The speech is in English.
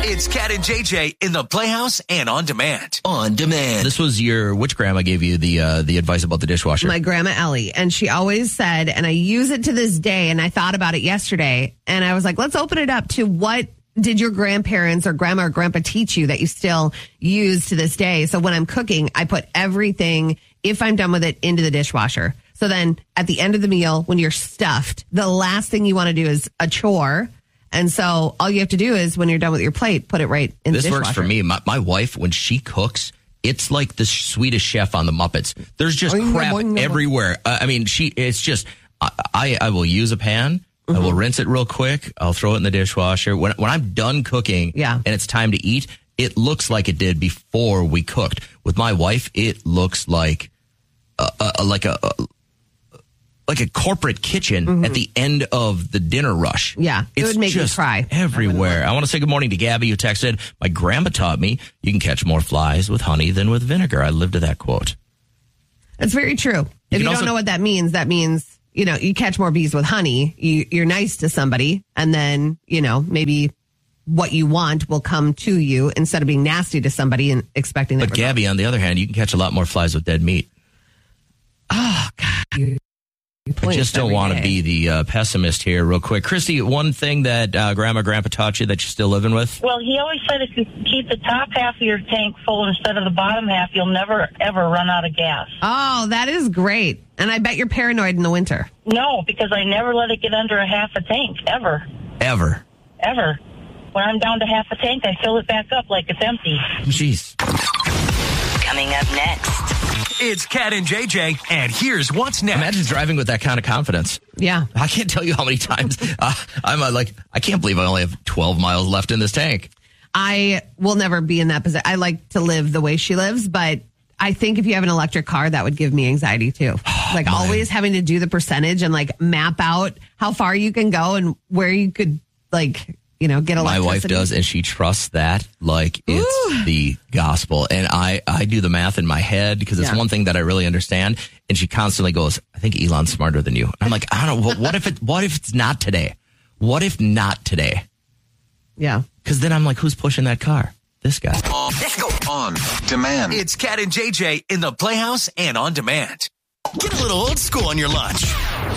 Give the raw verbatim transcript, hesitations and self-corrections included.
It's Cat and J J in the Playhouse and on demand. On demand. This was your, which grandma gave you the uh, the advice about the dishwasher? My grandma Ellie. And she always said, and I use it to this day, and I thought about it yesterday, and I was like, let's open it up to what did your grandparents or grandma or grandpa teach you that you still use to this day? So when I'm cooking, I put everything, if I'm done with it, into the dishwasher. So then at the end of the meal, when you're stuffed, the last thing you want to do is a chore. And so all you have to do is when you're done with your plate, put it right in this the dishwasher. This works for me. My, my wife, when she cooks, it's like the Swedish Chef on the Muppets. There's just oh, crap no, no, no. everywhere. Uh, I mean, she. It's just, I, I, I will use a pan. Mm-hmm. I will rinse it real quick. I'll throw it in the dishwasher. When, when I'm done cooking yeah. and it's time to eat, it looks like it did before we cooked. With my wife, it looks like a, a, like a... a like a corporate kitchen mm-hmm. at the end of the dinner rush. Yeah, it it's would make just me cry. Everywhere. I, I want to say good morning to Gabby, who texted, my grandma taught me you can catch more flies with honey than with vinegar. I lived to that quote. That's very true. You if you also, don't know what that means, that means, you know, you catch more bees with honey. You, you're nice to somebody, and then, you know, maybe what you want will come to you instead of being nasty to somebody and expecting that. But Gabby, on the other hand, you can catch a lot more flies with dead meat. Oh, God. I just don't want to be the uh, pessimist here real quick. Christy, one thing that uh, Grandma, Grandpa taught you that you're still living with? Well, he always said if you keep the top half of your tank full instead of the bottom half, you'll never, ever run out of gas. Oh, that is great. And I bet you're paranoid in the winter. No, because I never let it get under a half a tank, ever. Ever? Ever. When I'm down to half a tank, I fill it back up like it's empty. Jeez. Coming up next. It's Cat and J J, and here's what's next. Imagine driving with that kind of confidence. Yeah. I can't tell you how many times uh, I'm uh, like, I can't believe I only have twelve miles left in this tank. I will never be in that position. I like to live the way she lives, but I think if you have an electric car, that would give me anxiety too. Oh, like my. always having to do the percentage and like map out how far you can go and where you could like, you know, get electricity. My wife does, and she trusts that like it's Ooh. the gospel. And I, I do the math in my head because it's yeah. one thing that I really understand. And she constantly goes, I think Elon's smarter than you. And I'm like, I don't know. What, what if it, what if it's not today? What if not today? Yeah. Because then I'm like, who's pushing that car? This guy. Let's go. On demand. It's Cat and J J in the Playhouse and on demand. Get a little old school on your lunch.